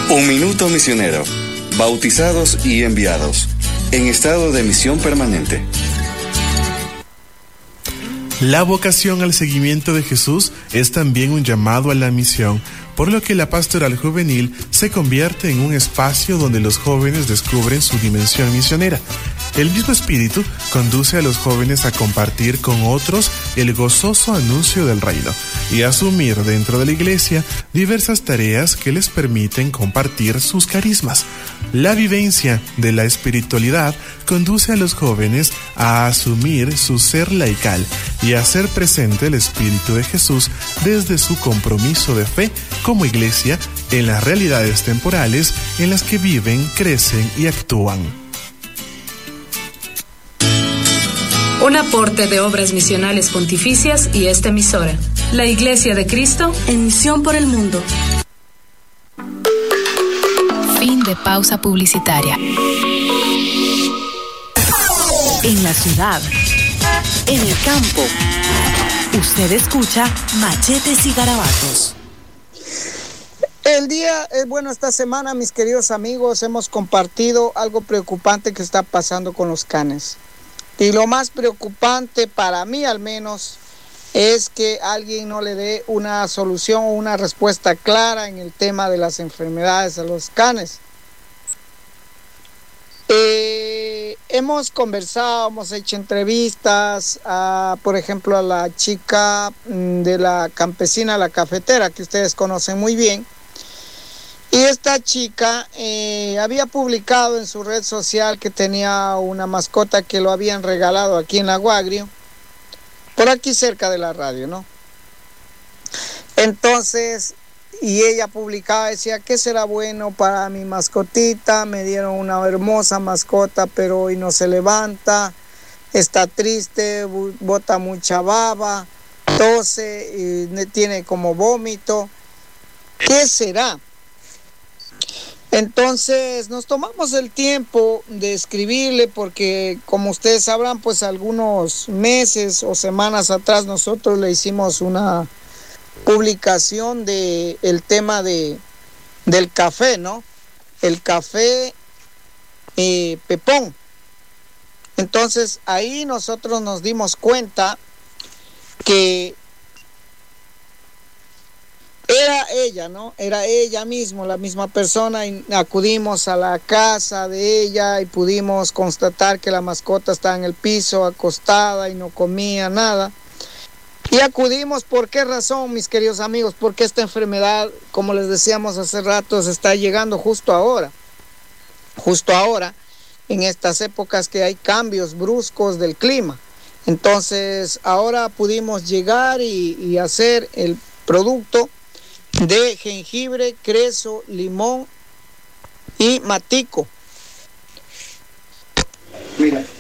Un minuto misionero. Bautizados y enviados. En estado de misión permanente. La vocación al seguimiento de Jesús es también un llamado a la misión, por lo que la pastoral juvenil se convierte en un espacio donde los jóvenes descubren su dimensión misionera. El mismo espíritu conduce a los jóvenes a compartir con otros el gozoso anuncio del reino y a asumir dentro de la iglesia diversas tareas que les permiten compartir sus carismas. La vivencia de la espiritualidad conduce a los jóvenes a asumir su ser laical y a hacer presente el Espíritu de Jesús desde su compromiso de fe como iglesia en las realidades temporales en las que viven, crecen y actúan. Un aporte de Obras Misionales Pontificias y esta emisora, la Iglesia de Cristo en misión por el mundo. Fin de pausa publicitaria. En la ciudad, en el campo, usted escucha Machetes y Garabatos. Esta semana, mis queridos amigos, hemos compartido algo preocupante que está pasando con los canes. Y lo más preocupante para mí, al menos, es que alguien no le dé una solución o una respuesta clara en el tema de las enfermedades de los canes. Hemos conversado, hemos hecho entrevistas, por ejemplo, a la chica de la campesina, la cafetera, que ustedes conocen muy bien. Y esta chica había publicado en su red social que tenía una mascota que lo habían regalado aquí en La Guagrio, por aquí cerca de la radio, ¿no? Entonces, y ella publicaba, decía, ¿qué será bueno para mi mascotita? Me dieron una hermosa mascota, pero hoy no se levanta, está triste, bota mucha baba, tose, y tiene como vómito. ¿Qué será? Entonces nos tomamos el tiempo de escribirle porque, como ustedes sabrán, pues algunos meses o semanas atrás nosotros le hicimos una publicación de el tema del café, ¿no? El café Pepón. Entonces ahí nosotros nos dimos cuenta que era ella, ¿no? Era ella misma, la misma persona, y acudimos a la casa de ella y pudimos constatar que la mascota estaba en el piso, acostada y no comía nada. Y acudimos, ¿por qué razón, mis queridos amigos? Porque esta enfermedad, como les decíamos hace rato, se está llegando justo ahora, en estas épocas que hay cambios bruscos del clima. Entonces, ahora pudimos llegar y hacer el producto de jengibre, creso, limón y matico. Mira,